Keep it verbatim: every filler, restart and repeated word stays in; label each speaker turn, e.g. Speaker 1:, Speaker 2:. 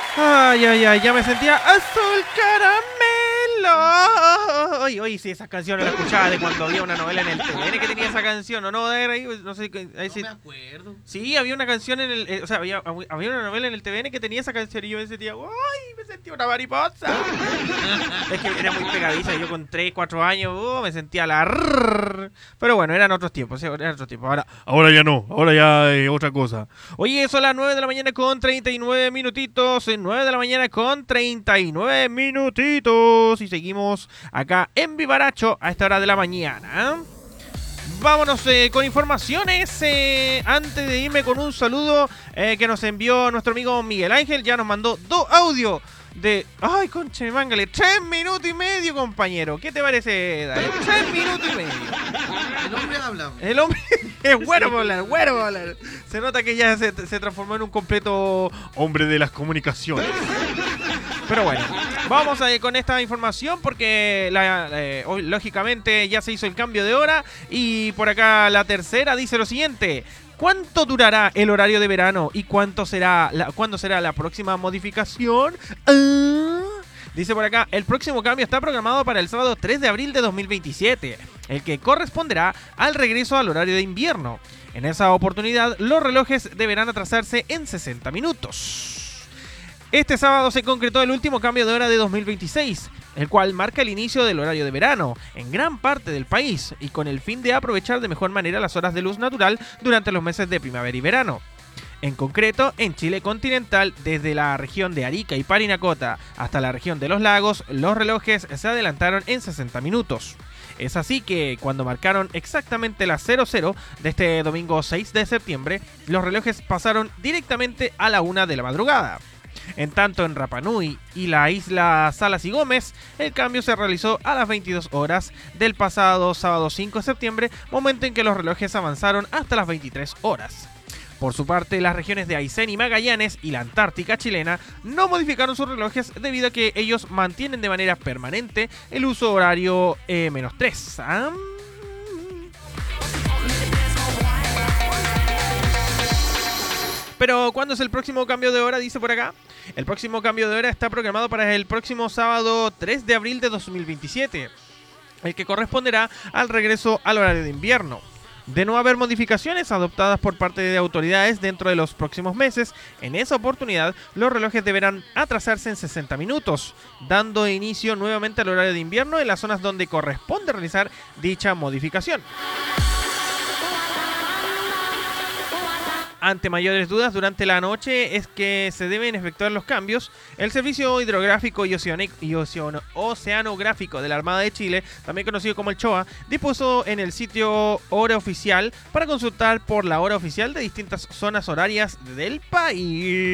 Speaker 1: Ay, ay, ay, ya me sentía azul caramelo. Oye, oye, sí, esas canciones las escuchaba de cuando había una novela en el T V N que tenía esa canción, ¿o no? Era ahí, no sé, ahí
Speaker 2: No
Speaker 1: sí.
Speaker 2: me acuerdo.
Speaker 1: Sí, había una canción en el, eh, o sea, había, había una novela en el T V N que tenía esa canción y yo me sentía, ¡ay! Me sentía una mariposa. Es que era muy pegadiza, yo con tres, cuatro años, uh, me sentía la rrrr. Pero bueno, eran otros tiempos, eran otros tiempos. Ahora, ahora ya no, ahora ya es otra cosa. Oye, son las nueve de la mañana con treinta y nueve minutitos, nueve de la mañana con treinta y nueve minutitos. Y seguimos acá en Vivaracho a esta hora de la mañana. Vámonos eh, con informaciones. Eh, antes de irme con un saludo eh, que nos envió nuestro amigo Miguel Ángel, ya nos mandó dos audios de... ¡Ay, conche de mángale! Tres minutos y medio, compañero. ¿Qué te parece, Eda? Tres minutos y medio.
Speaker 2: El hombre habla.
Speaker 1: El hombre es bueno para hablar, bueno para hablar. Se nota que ya se, se transformó en un completo hombre de las comunicaciones. Pero bueno, vamos a ir con esta información porque la, eh, hoy, lógicamente ya se hizo el cambio de hora y por acá la tercera dice lo siguiente. ¿Cuánto durará el horario de verano y cuánto será la, cuándo será la próxima modificación? Ah, dice por acá, el próximo cambio está programado para el sábado tres de abril de dos mil veintisiete, el que corresponderá al regreso al horario de invierno. En esa oportunidad, los relojes deberán atrasarse en sesenta minutos. Este sábado se concretó el último cambio de hora de dos mil veintiséis, el cual marca el inicio del horario de verano en gran parte del país y con el fin de aprovechar de mejor manera las horas de luz natural durante los meses de primavera y verano. En concreto, en Chile continental, desde la región de Arica y Parinacota hasta la región de los lagos, los relojes se adelantaron en sesenta minutos. Es así que cuando marcaron exactamente las cero cero de este domingo seis de septiembre, los relojes pasaron directamente a la una de la madrugada. En tanto, en Rapa Nui y la isla Salas y Gómez, el cambio se realizó a las veintidós horas del pasado sábado cinco de septiembre, momento en que los relojes avanzaron hasta las veintitrés horas. Por su parte, las regiones de Aysén y Magallanes y la Antártica chilena no modificaron sus relojes debido a que ellos mantienen de manera permanente el uso horario eh, menos tres. ¿Ah? Pero, ¿cuándo es el próximo cambio de hora? Dice por acá. El próximo cambio de hora está programado para el próximo sábado tres de abril de dos mil veintisiete, el que corresponderá al regreso al horario de invierno. De no haber modificaciones adoptadas por parte de autoridades dentro de los próximos meses, en esa oportunidad los relojes deberán atrasarse en sesenta minutos, dando inicio nuevamente al horario de invierno en las zonas donde corresponde realizar dicha modificación. Ante mayores dudas durante la noche es que se deben efectuar los cambios, el Servicio Hidrográfico y, Oceanic- y Oceano- Oceanográfico de la Armada de Chile, también conocido como el CHOA, dispuso en el sitio Hora Oficial para consultar por la hora oficial de distintas zonas horarias del país.